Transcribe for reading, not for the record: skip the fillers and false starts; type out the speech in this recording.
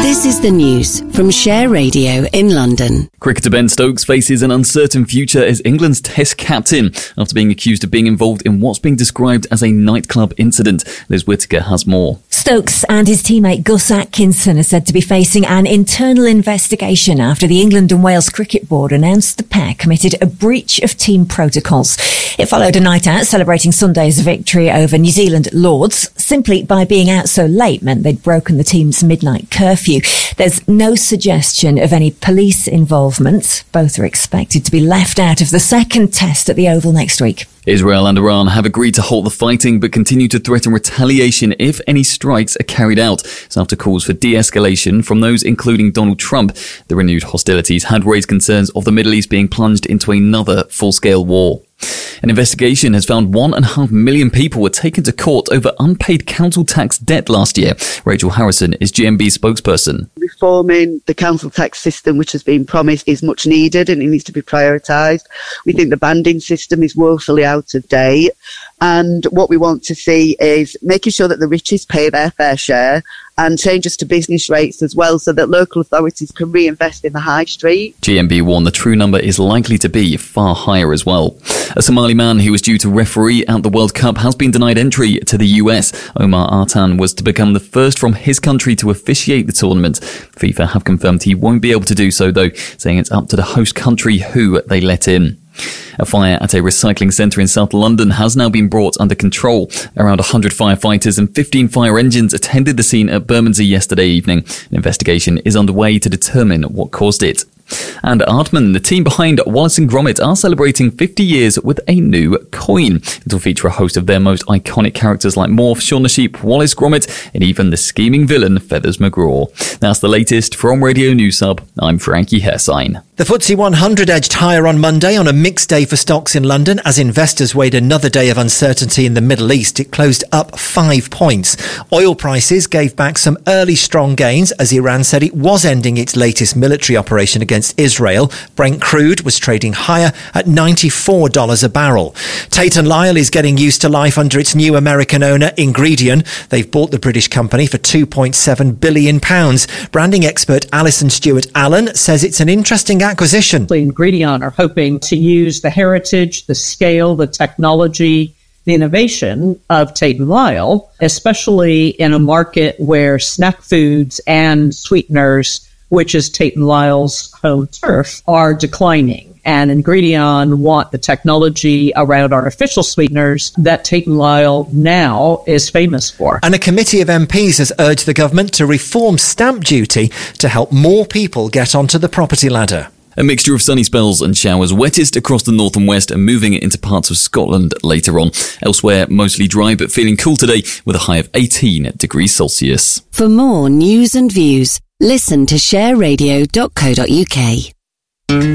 This is the news from Share Radio in London. Cricketer Ben Stokes faces an uncertain future as England's Test captain after being accused of being involved in what's being described as a nightclub incident. Liz Whittaker has more. Stokes and his teammate Gus Atkinson are said to be facing an internal investigation after the England and Wales Cricket Board announced the pair committed a breach of team protocols. It followed a night out celebrating Sunday's victory over New Zealand at Lords. Simply by being out so late meant they'd broken the team's midnight curfew. There's no suggestion of any police involvement. Both are expected to be left out of the second test at the Oval next week. Israel and Iran have agreed to halt the fighting but continue to threaten retaliation if any strikes are carried out. It's after calls for de-escalation from those including Donald Trump. The renewed hostilities had raised concerns of the Middle East being plunged into another full-scale war. An investigation has found 1.5 million people were taken to court over unpaid council tax debt last year. Rachel Harrison is GMB's spokesperson. Reforming the council tax system, which has been promised, is much needed and it needs to be prioritised. We think the banding system is woefully out of date. And what we want to see is making sure that the richest pay their fair share and changes to business rates as well so that local authorities can reinvest in the high street. GMB warned the true number is likely to be far higher as well. A Somali man who was due to referee at the World Cup has been denied entry to the US. Omar Artan was to become the first from his country to officiate the tournament. FIFA have confirmed he won't be able to do so though, saying it's up to the host country who they let in. A fire at a recycling centre in South London has now been brought under control. Around 100 firefighters and 15 fire engines attended the scene at Bermondsey yesterday evening. An investigation is underway to determine what caused it. And Aardman, the team behind Wallace & Gromit, are celebrating 50 years with a new coin. It will feature a host of their most iconic characters like Morph, Shaun the Sheep, Wallace Gromit, and even the scheming villain Feathers McGraw. That's the latest from Radio News Hub. I'm Frankie Hersign. The FTSE 100 edged higher on Monday on a mixed day for stocks in London as investors weighed another day of uncertainty in the Middle East. It closed up 5 points. Oil prices gave back some early strong gains as Iran said it was ending its latest military operation against Israel. Brent crude was trading higher at $94 a barrel. Tate & Lyle is getting used to life under its new American owner, Ingredion. They've bought the British company for £2.7 billion. Branding expert Alison Stewart-Allen says it's an interesting acquisition. Ingredion are hoping to use the heritage, the scale, the technology, the innovation of Tate & Lyle, especially in a market where snack foods and sweeteners, which is Tate & Lyle's home turf, are declining. And Ingredion want the technology around artificial sweeteners that Tate & Lyle now is famous for. And a committee of MPs has urged the government to reform stamp duty to help more people get onto the property ladder. A mixture of sunny spells and showers, wettest across the north and west and moving into parts of Scotland later on. Elsewhere, mostly dry but feeling cool today with a high of 18 degrees Celsius. For more news and views, listen to shareradio.co.uk.